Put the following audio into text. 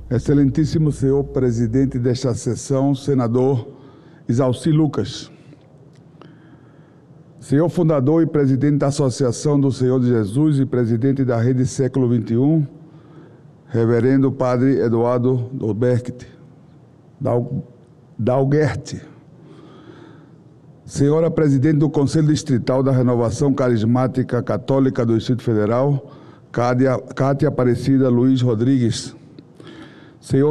Excelentíssimo senhor presidente desta sessão, senador Isalci Lucas. Senhor fundador e presidente da Associação do Senhor de Jesus e presidente da Rede Século XXI, reverendo padre Eduardo Dalguerte. Senhora presidente do Conselho Distrital da Renovação Carismática Católica do Distrito Federal, Cátia Aparecida Luiz Rodrigues. Senhor